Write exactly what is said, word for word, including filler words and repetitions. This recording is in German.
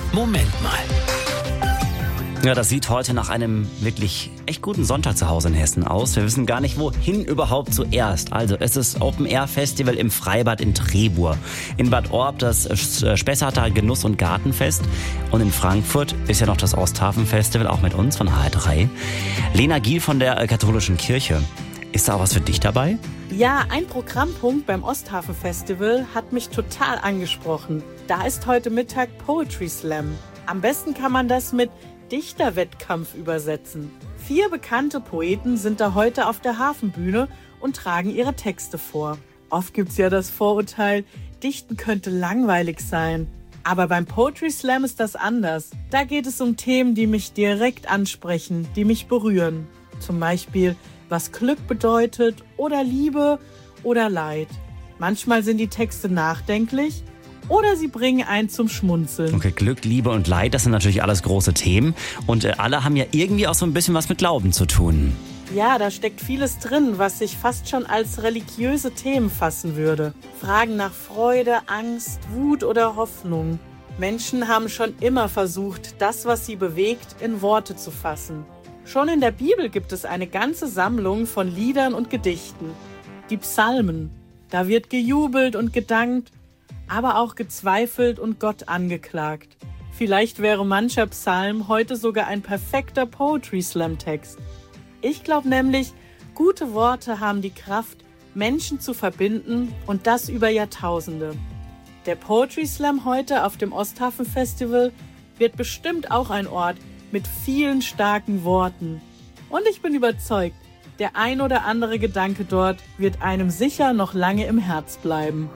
Moment mal. Ja, das sieht heute nach einem wirklich echt guten Sonntag zu Hause in Hessen aus. Wir wissen gar nicht, wohin überhaupt zuerst. Also es ist Open-Air-Festival im Freibad in Trebur. In Bad Orb das Spessarter Genuss- und Gartenfest. Und in Frankfurt ist ja noch das Osthafen-Festival, auch mit uns von H R drei. Lena Giel von der Katholischen Kirche. Ist da auch was für dich dabei? Ja, ein Programmpunkt beim Osthafen-Festival hat mich total angesprochen. Da ist heute Mittag Poetry Slam. Am besten kann man das mit Dichterwettkampf übersetzen. Vier bekannte Poeten sind da heute auf der Hafenbühne und tragen ihre Texte vor. Oft gibt's ja das Vorurteil, Dichten könnte langweilig sein. Aber beim Poetry Slam ist das anders. Da geht es um Themen, die mich direkt ansprechen, die mich berühren. Zum Beispiel, was Glück bedeutet oder Liebe oder Leid. Manchmal sind die Texte nachdenklich, oder sie bringen einen zum Schmunzeln. Okay, Glück, Liebe und Leid, das sind natürlich alles große Themen. Und äh, alle haben ja irgendwie auch so ein bisschen was mit Glauben zu tun. Ja, da steckt vieles drin, was sich fast schon als religiöse Themen fassen würde. Fragen nach Freude, Angst, Wut oder Hoffnung. Menschen haben schon immer versucht, das, was sie bewegt, in Worte zu fassen. Schon in der Bibel gibt es eine ganze Sammlung von Liedern und Gedichten. Die Psalmen. Da wird gejubelt und gedankt, aber auch gezweifelt und Gott angeklagt. Vielleicht wäre mancher Psalm heute sogar ein perfekter Poetry Slam Text. Ich glaube nämlich, gute Worte haben die Kraft, Menschen zu verbinden und das über Jahrtausende. Der Poetry Slam heute auf dem Osthafen Festival wird bestimmt auch ein Ort mit vielen starken Worten. Und ich bin überzeugt, der ein oder andere Gedanke dort wird einem sicher noch lange im Herz bleiben.